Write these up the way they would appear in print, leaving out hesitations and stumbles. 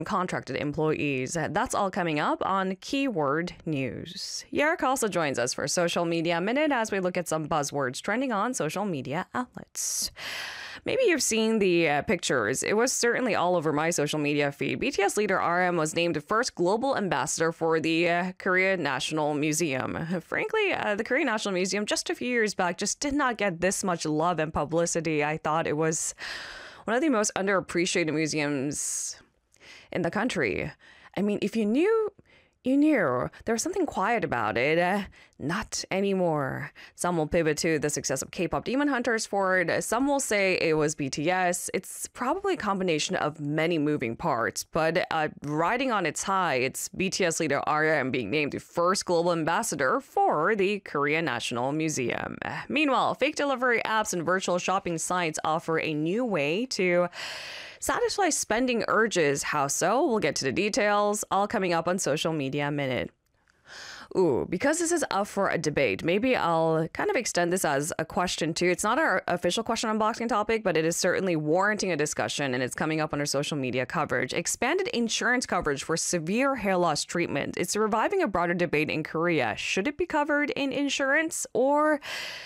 contracted employees. That's all coming up on Keyword News. Yerk also joins us for Social Media Minute as we look at some buzzwords trending on social media outlets. Maybe you've seen the pictures. It was certainly all over my social media feed. BTS leader RM was named the first global ambassador for the Korea National Museum. Frankly, the Korea National Museum just a few years back just did not get this much love and publicity. I thought it was one of the most underappreciated museums in the country. I mean, if you knew, you knew. There was something quiet about it. Not anymore. Some will pivot to the success of K-pop Demon Hunters for it. Some will say it was BTS. It's probably a combination of many moving parts, but riding on its high, it's BTS leader RM being named the first global ambassador for the Korea National Museum. Meanwhile, fake delivery apps and virtual shopping sites offer a new way to satisfy spending urges. How so? We'll get to the details, all coming up on Social Media Minute. Ooh, because this is up for a debate, maybe I'll kind of extend this as a question too. It's not our official question unboxing topic, but it is certainly warranting a discussion, and it's coming up on our social media coverage. Expanded insurance coverage for severe hair loss treatment. It's reviving a broader debate in Korea. Should it be covered in insurance, or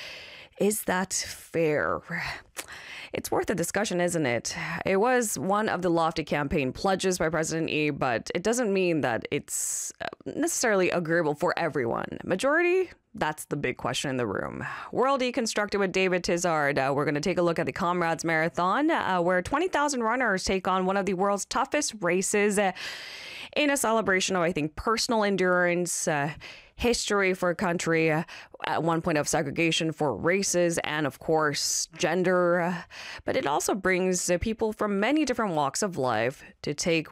is that fair? It's worth a discussion, isn't it? It was one of the lofty campaign pledges by President Lee, but it doesn't mean that it's necessarily agreeable for everyone. Majority? That's the big question in the room. World Deconstructed with David Tizard. We're going to take a look at the Comrades Marathon, where 20,000 runners take on one of the world's toughest races in a celebration of, I think, personal endurance, history for a country, at one point of segregation for races, and of course, gender. But it also brings people from many different walks of life to take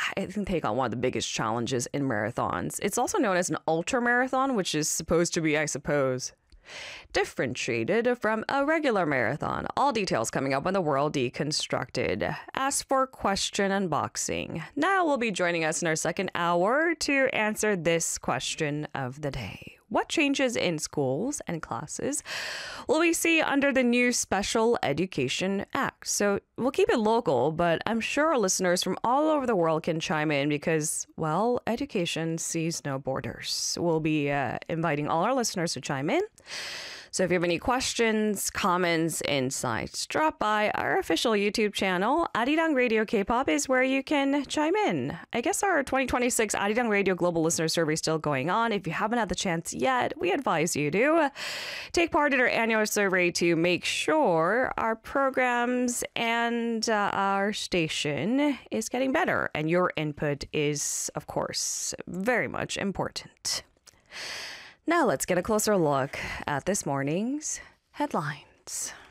on one of the biggest challenges in marathons. It's also known as an ultra marathon, which is supposed to be, I suppose, differentiated from a regular marathon. All details coming up on the World Deconstructed. As for question unboxing, now will be joining us in our second hour to answer this question of the day. What changes in schools and classes will we see under the new Special Education Act? So we'll keep it local, but I'm sure our listeners from all over the world can chime in because, well, education sees no borders. We'll be inviting all our listeners to chime in. So if you have any questions, comments, insights, drop by our official YouTube channel. Arirang Radio K-pop is where you can chime in. I guess our 2026 Arirang Radio Global Listener Survey is still going on. If you haven't had the chance yet, we advise you to take part in our annual survey to make sure our programs and our station is getting better. And your input is, of course, very much important. Now let's get a closer look at this morning's headlines.